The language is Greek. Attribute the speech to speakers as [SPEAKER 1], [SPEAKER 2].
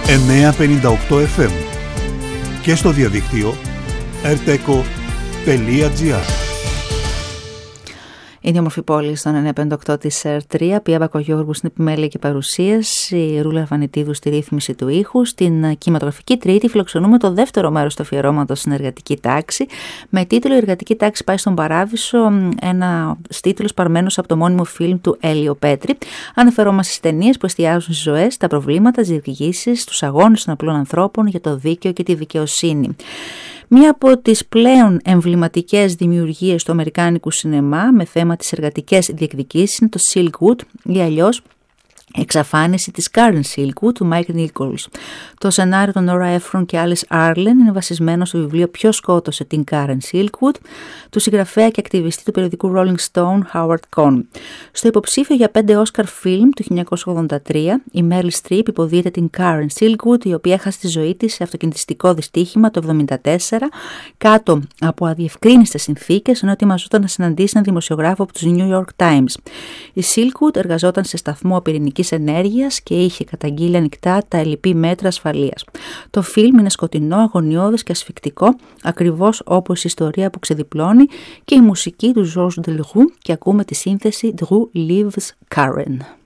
[SPEAKER 1] 958 FM και στο διαδίκτυο rteco.gr.
[SPEAKER 2] Είναι η όμορφη πόλη στον 958 της ΕΡΤ3. Πία Μπακογιώργου στην επιμέλεια και παρουσίαση, Ρούλα Αρβανιτίδου στη ρύθμιση του ήχου. Στην κινηματογραφική Τρίτη φιλοξενούμε το δεύτερο μέρος του αφιερώματος στην εργατική τάξη, με τίτλο «Η εργατική τάξη πάει στον Παράδεισο», ένα τίτλος παρμένος από το μόνιμο φιλμ του Έλιο Πέτρη. Αναφερόμαστε στις ταινίες που εστιάζουν στις ζωές, τα προβλήματα, τις διεκδικήσεις, τους αγώνες των απλών ανθρώπων για το δίκαιο και τη δικαιοσύνη. Μία από τις πλέον εμβληματικές δημιουργίες του αμερικάνικου σινεμά με θέμα τις εργατικές διεκδικήσεις είναι το Silkwood ή αλλιώς εξαφάνιση της Karen Silkwood του Mike Nichols. Το σενάριο των Nora Ephron και Alice Arlen είναι βασισμένο στο βιβλίο «Ποιος σκότωσε την Karen Silkwood» του συγγραφέα και ακτιβιστή του περιοδικού Rolling Stone Howard Cohn. Στο υποψήφιο για 5 Oscar film του 1983, η Meryl Streep υποδίεται την Karen Silkwood, η οποία έχασε τη ζωή της σε αυτοκινητιστικό δυστύχημα το 1974 κάτω από αδιευκρίνιστες συνθήκες, ενώ ετοιμαζόταν να συναντήσει έναν δημοσιογράφο από τους New York Times. Η Silkwood εργαζόταν σε σταθμό πυρηνικής ενέργειας και είχε καταγγείλει ανοιχτά τα ελλειπή μέτρα ασφαλείας. Το φιλμ είναι σκοτεινό, αγωνιώδες και ασφικτικό, ακριβώς όπως η ιστορία που ξεδιπλώνει και η μουσική του Georges Delerue, και ακούμε τη σύνθεση Drew Lives Karen.